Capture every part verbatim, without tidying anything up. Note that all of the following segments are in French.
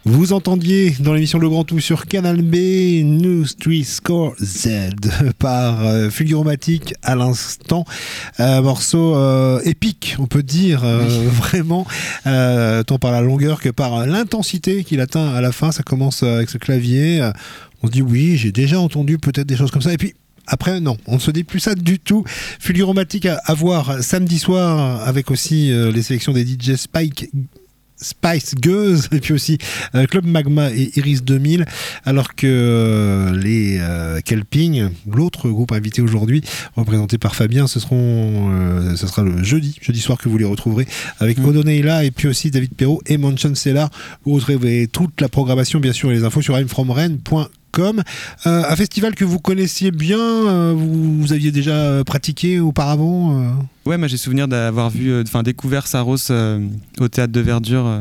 Vous entendiez dans l'émission Le Grand Tout sur Canal B, New Street Score Z par euh, Fulguromatic à l'instant. Un morceau euh, épique, on peut dire, euh, oui. vraiment, euh, tant par la longueur que par l'intensité qu'il atteint à la fin. Ça commence avec ce clavier. On se dit oui, j'ai déjà entendu peut-être des choses comme ça. Et puis après, non, on ne se dit plus ça du tout. Fulguromatic à, à voir samedi soir avec aussi euh, les sélections des D J Spike. Spice Girls et puis aussi euh, Club Magma et Iris deux mille, alors que euh, les euh, Kelping, l'autre groupe invité aujourd'hui représenté par Fabien, ce seront euh, ce sera le jeudi jeudi soir que vous les retrouverez avec mmh. Odoneila et puis aussi David Perrault et Mansion Cellar. Vous retrouverez toute la programmation bien sûr et les infos sur I'm from Rennes point com. Euh, un festival que vous connaissiez bien, euh, vous, vous aviez déjà pratiqué auparavant euh... Ouais, moi j'ai souvenir d'avoir vu, enfin euh, découvert Saros euh, au théâtre de Verdure euh,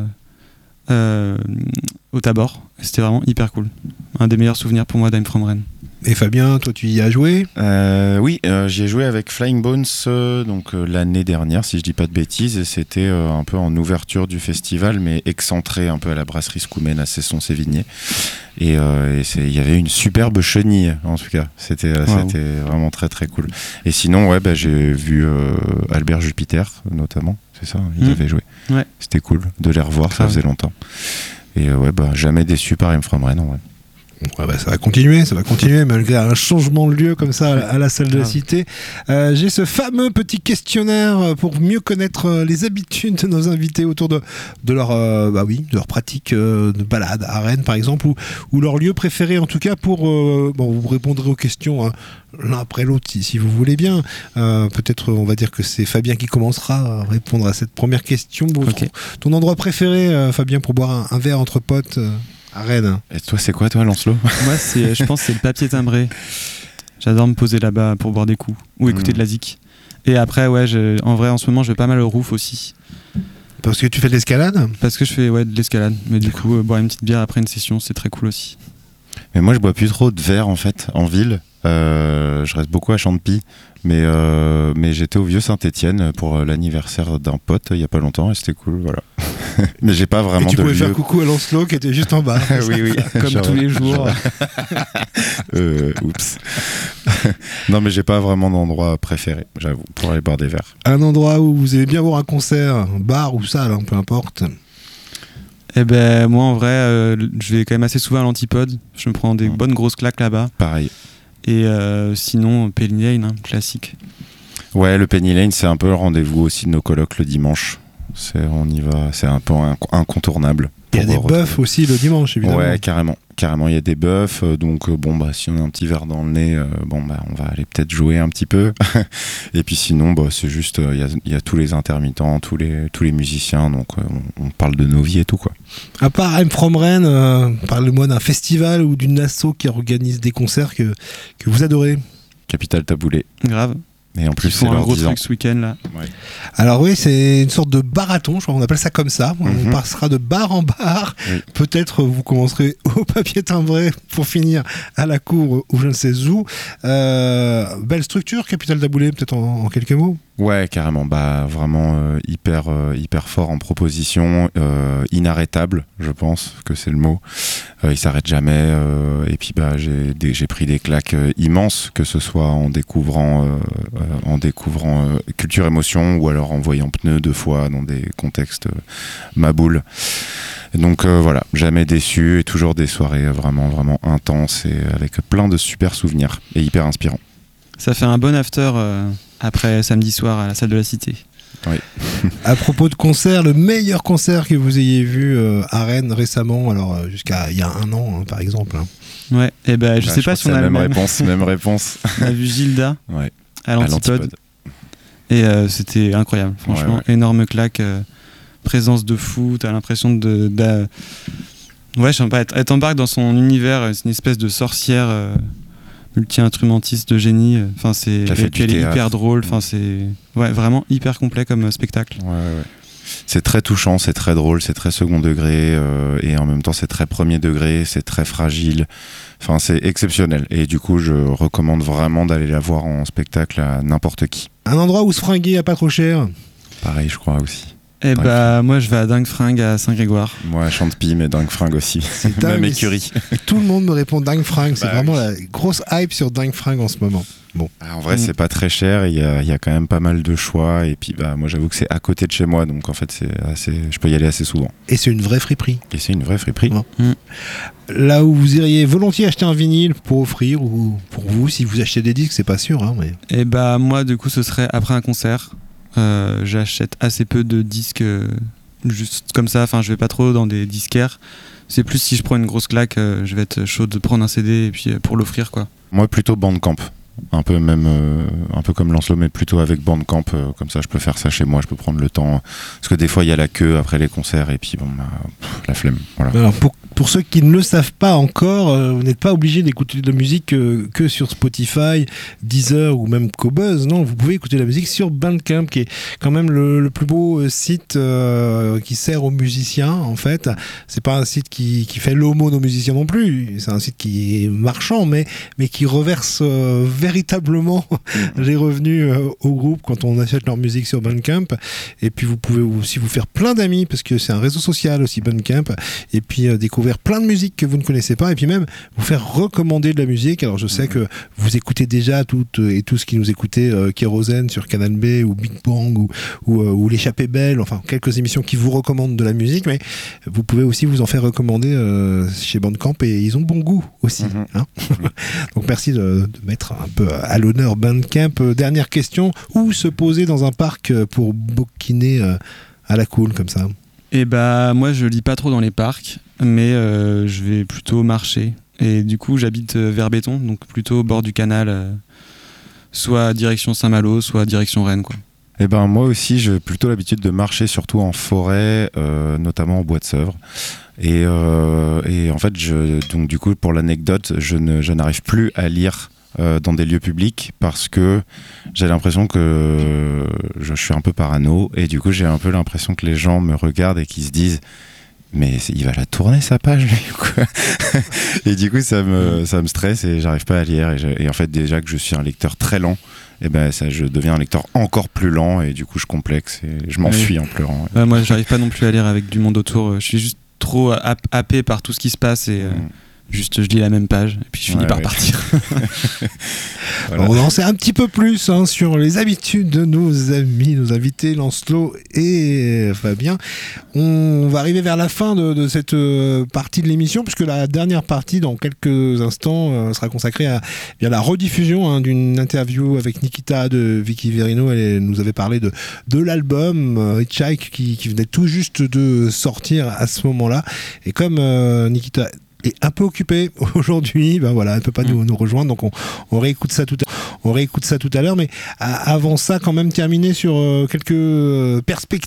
euh, au Tabor. C'était vraiment hyper cool. Un des meilleurs souvenirs pour moi d'Im From Rennes. Et Fabien, toi tu y as joué ? euh, Oui, euh, j'y ai joué avec Flying Bones euh, donc, euh, l'année dernière, si je dis pas de bêtises, et c'était euh, un peu en ouverture du festival, mais excentré un peu à la brasserie Scoumen à Cesson-Sévigné. Et il euh, y avait une superbe chenille, en tout cas. C'était, wow. c'était vraiment très très cool. Et sinon, ouais, bah, j'ai vu euh, Albert Jupiter, notamment, c'est ça, il mmh. avait joué. Ouais. C'était cool de les revoir, ça faisait longtemps. Et euh, ouais, bah, jamais déçu par I'm From Rennes, en vrai. Ouais, bah, ça va continuer, ça va continuer malgré un changement de lieu comme ça à la, à la salle de la Cité. Euh, j'ai ce fameux petit questionnaire pour mieux connaître les habitudes de nos invités autour de, de leur, euh, bah oui, de leur pratique euh, de balade à Rennes par exemple, ou, ou leur lieu préféré en tout cas pour, euh, bon, vous répondrez aux questions hein, l'un après l'autre si, si vous voulez bien. Euh, peut-être on va dire que c'est Fabien qui commencera à répondre à cette première question. Okay. Ton, ton endroit préféré euh, Fabien pour boire un, un verre entre potes euh, à Rennes. Et toi, c'est quoi, toi, Lancelot ? Moi, c'est, je pense que c'est le papier timbré. J'adore me poser là-bas pour boire des coups ou écouter mmh. de la zik. Et après, ouais, je, en vrai, en ce moment, je vais pas mal au Roof aussi. Parce que tu fais de l'escalade ? Parce que je fais ouais, de l'escalade. Mais du coup, euh, boire une petite bière après une session, c'est très cool aussi. Mais moi, je bois plus trop de verre, en fait, en ville. Euh, je reste beaucoup à Champy. Mais, euh, mais j'étais au Vieux-Saint-Étienne pour l'anniversaire d'un pote il y a pas longtemps et c'était cool, voilà. Mais j'ai pas vraiment de lieu. Et tu pouvais faire coucou à Lancelot qui était juste en bas. Oui, oui. Comme genre, tous les jours. euh, oups. Non, mais j'ai pas vraiment d'endroit préféré, j'avoue, pour aller boire des verres. Un endroit où vous aimez bien voir un concert, bar ou salle, hein, peu importe. Eh ben, moi, en vrai, euh, je vais quand même assez souvent à l'Antipode. Je me prends des mmh. bonnes grosses claques là-bas. Pareil. Et euh, sinon, Penny Lane, hein, classique. Ouais, le Penny Lane, c'est un peu le rendez-vous aussi de nos colocs le dimanche. C'est, on y va, c'est un peu incontournable. Il y a des bœufs aussi le dimanche, évidemment. Ouais, carrément. Carrément, il y a des bœufs. Donc, euh, bon, bah, si on a un petit verre dans le nez, euh, bon, bah, on va aller peut-être jouer un petit peu. Et puis sinon, bah, c'est juste, il euh, y a, y a tous les intermittents, tous les, tous les musiciens. Donc, euh, on, on parle de nos vies et tout, quoi. À part I'm From Rennes, euh, parle-moi d'un festival ou d'une asso qui organise des concerts que, que vous adorez. Capitale Taboulé. Grave. Et en plus, Ils font c'est un leur gros dix ans. truc ce week-end là. Ouais. Alors oui, c'est une sorte de barathon, je crois qu'on appelle ça comme ça. Mm-hmm. On passera de bar en bar. Oui. Peut-être vous commencerez au papier timbré pour finir à la cour ou je ne sais où. Euh, belle structure, Capitale Taboulé, peut-être en, en quelques mots. Ouais, carrément. Bah vraiment euh, hyper euh, hyper fort en proposition, euh, inarrêtable, je pense que c'est le mot. Euh, il s'arrête jamais. Euh, et puis bah j'ai des, j'ai pris des claques euh, immenses, que ce soit en découvrant euh, euh, en découvrant euh, Culture Émotion ou alors en voyant Pneus deux fois dans des contextes euh, ma boule. Et donc euh, voilà, jamais déçu et toujours des soirées vraiment vraiment intenses et avec plein de super souvenirs et hyper inspirants. Ça fait un bon after euh, après samedi soir à la salle de la Cité. Oui. À propos de concert, le meilleur concert que vous ayez vu euh, à Rennes récemment, alors euh, jusqu'à il y a un an hein, par exemple. Hein. Ouais, et ben je bah, sais je pas si on a la la même même réponse, même réponse. On a vu Gilda ouais. à l'Antipode. À l'Antipode. Et euh, c'était incroyable, franchement, ouais, ouais. Énorme claque, euh, présence de fou, t'as l'impression de, de... ouais, je sais pas, elle t'embarque dans son univers, c'est une espèce de sorcière. Euh... multi-instrumentiste de génie, enfin c'est et puis elle est hyper drôle, enfin c'est ouais, vraiment hyper complet comme spectacle. Ouais, ouais. C'est très touchant, c'est très drôle, c'est très second degré euh, et en même temps c'est très premier degré, c'est très fragile. Enfin c'est exceptionnel et du coup je recommande vraiment d'aller la voir en spectacle à n'importe qui. Un endroit où se fringuer à pas trop cher. Pareil, je crois aussi. Et bah moi je vais à Dingue Fringue à Saint-Grégoire. Moi à Chantepie, mais Dingue Fringue aussi. C'est dingue, même écurie. Tout le monde me répond Dingue Fringue. C'est bah, vraiment oui. la grosse hype sur Dingue Fringue en ce moment. Bon. Ah, en vrai, Mm. c'est pas très cher. Il y a, il y a quand même pas mal de choix. Et puis, bah, moi, j'avoue que c'est à côté de chez moi. Donc, en fait, c'est assez, je peux y aller assez souvent. Et c'est une vraie friperie. Et c'est une vraie friperie. Ouais. Mm. Là où vous iriez volontiers acheter un vinyle pour offrir, ou pour vous, si vous achetez des disques, c'est pas sûr. Hein, mais... Et bah moi, du coup, ce serait après un concert. Euh, j'achète assez peu de disques euh, juste comme ça. Enfin, je vais pas trop dans des disquaires. C'est plus si je prends une grosse claque, euh, je vais être chaud de prendre un C D et puis euh, pour l'offrir, quoi. Moi, plutôt Bandcamp. Un peu même, euh, un peu comme Lancelot, mais plutôt avec Bandcamp. Euh, comme ça, je peux faire ça chez moi. Je peux prendre le temps. Parce que des fois, il y a la queue après les concerts et puis bon, bah, pff, la flemme. Voilà. Alors pour, pour ceux qui ne le savent pas encore, euh, vous n'êtes pas obligé d'écouter de la musique euh, que sur Spotify, Deezer ou même Qobuz. Non, vous pouvez écouter la musique sur Bandcamp, qui est quand même le, le plus beau euh, site euh, qui sert aux musiciens. En fait, c'est pas un site qui, qui fait l'aumône aux musiciens non plus. C'est un site qui est marchand, mais mais qui reverse euh, véritablement les revenus euh, au groupe quand on achète leur musique sur Bandcamp. Et puis vous pouvez aussi vous faire plein d'amis, parce que c'est un réseau social aussi, Bandcamp, et puis euh, découvrir plein de musique que vous ne connaissez pas, et puis même vous faire recommander de la musique. Alors je sais mmh. que vous écoutez déjà toutes et tous qui nous écoutez, euh, Kérosène sur Canal B ou Big Bang ou, ou, euh, ou L'échappée belle, enfin quelques émissions qui vous recommandent de la musique, mais vous pouvez aussi vous en faire recommander euh, chez Bandcamp, et ils ont bon goût aussi. Mmh. Hein. Donc merci de, de mettre un peu à l'honneur Bandcamp. Dernière question, où se poser dans un parc pour bouquiner à la cool comme ça? Et bah moi je lis pas trop dans les parcs, mais euh, je vais plutôt marcher. Et du coup j'habite vers Béton, donc plutôt au bord du canal, euh, soit direction Saint-Malo, soit direction Rennes, quoi. Eh ben moi aussi j'ai plutôt l'habitude de marcher surtout en forêt, euh, notamment en bois de Sèvres. Et, euh, et en fait je, donc du coup pour l'anecdote, je, ne, je n'arrive plus à lire Euh, dans des lieux publics parce que j'ai l'impression que je suis un peu parano, et du coup j'ai un peu l'impression que les gens me regardent et qu'ils se disent mais il va la tourner sa page lui, quoi. Et du coup ça me, ça me stresse et j'arrive pas à lire, et, je, et en fait déjà que je suis un lecteur très lent, et ben ça, je deviens un lecteur encore plus lent, et du coup je complexe et je m'enfuis oui. en pleurant. Ouais, moi j'arrive pas non plus à lire avec du monde autour, je suis juste trop happé par tout ce qui se passe, et euh... mm. Juste je lis la même page et puis je finis ouais, par ouais. partir. Voilà. On en sait un petit peu plus hein, sur les habitudes de nos amis, nos invités Lancelot et Fabien. On va arriver vers la fin de, de cette euh, partie de l'émission, puisque la dernière partie dans quelques instants euh, sera consacrée à bien, la rediffusion hein, d'une interview avec Nikita de Vicky Verino. Elle nous avait parlé de, de l'album euh, Hitchhike qui, qui venait tout juste de sortir à ce moment-là. Et comme euh, Nikita est un peu occupée aujourd'hui, ben voilà, elle ne peut pas mmh. nous, nous rejoindre, donc on, on réécoute ça tout à on réécoute ça tout à l'heure, mais à, avant ça, quand même terminer sur euh, quelques perspectives